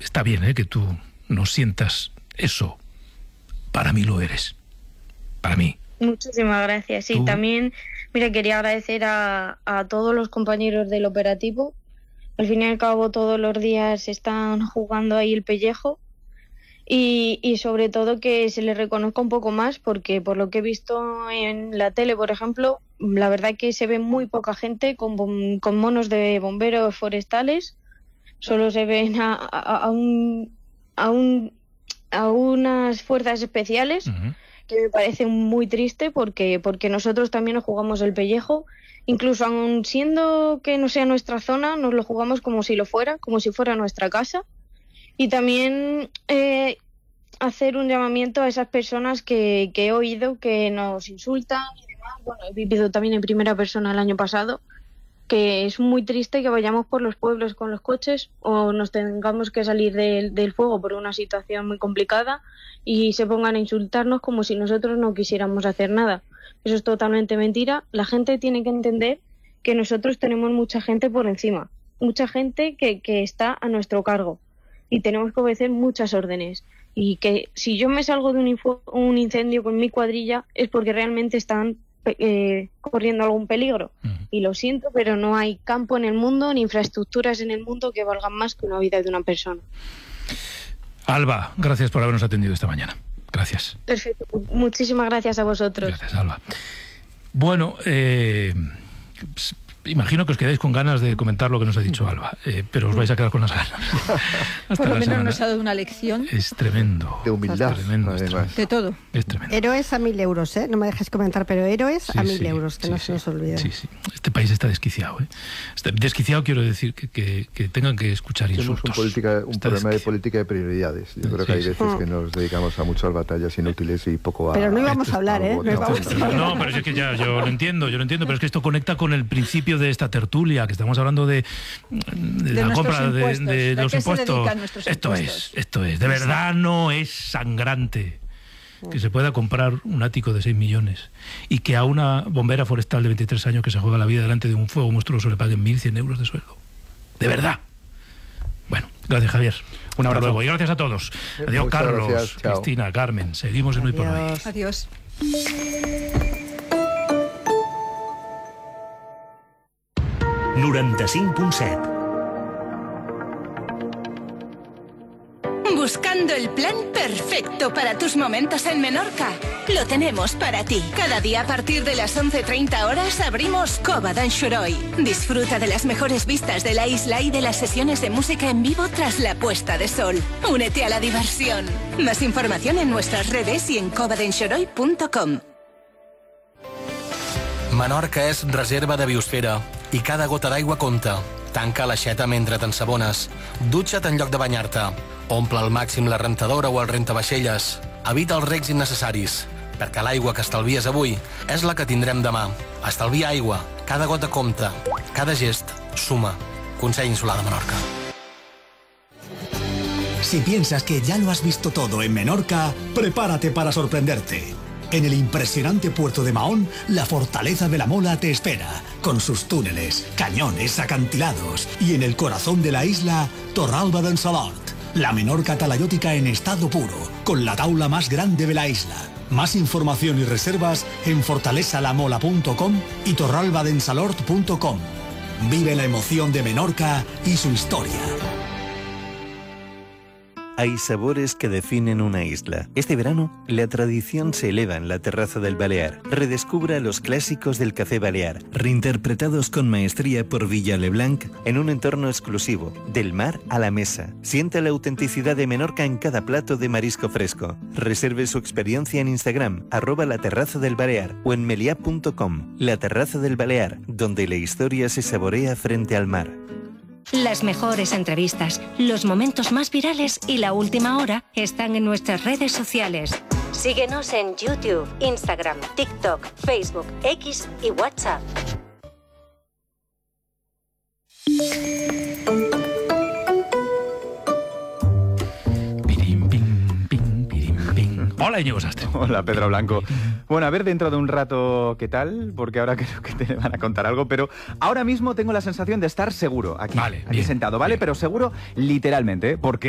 está bien, que tú no sientas eso. Para mí lo eres. Para mí. Muchísimas gracias. Sí, también, mira, quería agradecer a todos los compañeros del operativo. Al fin y al cabo, todos los días están jugando ahí el pellejo. Y sobre todo que se les reconozca un poco más, porque por lo que he visto en la tele, por ejemplo, la verdad que se ve muy poca gente con monos de bomberos forestales. Solo se ven a unas fuerzas especiales, que me parece muy triste porque nosotros también nos jugamos el pellejo. Incluso aun siendo que no sea nuestra zona, nos lo jugamos como si lo fuera, como si fuera nuestra casa. Y también hacer un llamamiento a esas personas que he oído que nos insultan y demás. Bueno, he vivido también en primera persona el año pasado, que es muy triste que vayamos por los pueblos con los coches o nos tengamos que salir del fuego por una situación muy complicada y se pongan a insultarnos como si nosotros no quisiéramos hacer nada. Eso es totalmente mentira. La gente tiene que entender que nosotros tenemos mucha gente por encima, mucha gente que está a nuestro cargo. Y tenemos que obedecer muchas órdenes. Y que si yo me salgo de un incendio con mi cuadrilla es porque realmente están corriendo algún peligro. Y lo siento, pero no hay campo en el mundo ni infraestructuras en el mundo que valgan más que una vida de una persona. Alba, gracias por habernos atendido esta mañana. Gracias. Perfecto. Muchísimas gracias a vosotros. Gracias, Alba. Bueno, imagino que os quedáis con ganas de comentar lo que nos ha dicho Alba, pero os vais a quedar con las ganas. Por lo menos nos ha dado una lección. Es tremendo. De humildad. Tremendo, de todo. Es tremendo. Héroes a 1.000 euros, no me dejes comentar, pero héroes a 1.000 euros, que no se nos olvide. Sí. Este país está desquiciado. Desquiciado quiero decir que tengan que escuchar insultos. Tenemos un problema de política de prioridades. Yo creo que hay veces que nos dedicamos a muchas batallas inútiles y poco a... Pero no íbamos a hablar, No, pero es que ya, yo lo entiendo, pero es que esto conecta con el principio de esta tertulia, que estamos hablando de la compra de los impuestos. Esto es, de verdad no es sangrante que se pueda comprar un ático de 6 millones y que a una bombera forestal de 23 años que se juega la vida delante de un fuego monstruoso le paguen 1.100 euros de sueldo. De verdad. Bueno, gracias, Javier. Un abrazo. Luego. Y gracias a todos. Adiós, Carlos, gracias, Cristina, Carmen. Seguimos en Hoy por Hoy. Adiós. 95.7. Buscando el plan perfecto para tus momentos en Menorca. Lo tenemos para ti. Cada día a partir de las 11:30 horas abrimos Cova d'en Xoroi. Disfruta de las mejores vistas de la isla y de las sesiones de música en vivo tras la puesta de sol. Únete a la diversión. Más información en nuestras redes y en covadenxoroi.com. Menorca és reserva de biosfera i cada gota d'aigua compta. Tanca l'aixeta mentre t'ensabones. Dutxa't en lloc de banyar-te. Omple al màxim la rentadora o el rentavaixelles. Evita els regs innecessaris, perquè l'aigua que estalvies avui és la que tindrem demà. Estalvia aigua. Cada gota compta. Cada gest suma. Consell Insular de Menorca. Si piensas que ya lo has visto todo en Menorca, prepárate para sorprenderte. En el impresionante puerto de Mahón, la fortaleza de la Mola te espera, con sus túneles, cañones, acantilados. Y en el corazón de la isla, Torralba d'en Salort, la Menorca talayótica en estado puro, con la taula más grande de la isla. Más información y reservas en fortalezalamola.com y torralbadensalort.com. Vive la emoción de Menorca y su historia. Hay sabores que definen una isla. Este verano, la tradición se eleva en la terraza del Balear. Redescubra los clásicos del café balear, reinterpretados con maestría por Villa Leblanc en un entorno exclusivo, del mar a la mesa. Sienta la autenticidad de Menorca en cada plato de marisco fresco. Reserve su experiencia en Instagram, @laterrazadelbalear o en meliá.com. La Terraza del Balear, donde la historia se saborea frente al mar. Las mejores entrevistas, los momentos más virales y la última hora están en nuestras redes sociales. Síguenos en YouTube, Instagram, TikTok, Facebook, X y WhatsApp. Hola, Íñigo Sastre. Hola, Pedro Blanco. Bueno, a ver dentro de un rato qué tal, porque ahora creo que te van a contar algo, pero ahora mismo tengo la sensación de estar seguro aquí, Vale, aquí sentado, ¿vale? Bien. Pero seguro literalmente, porque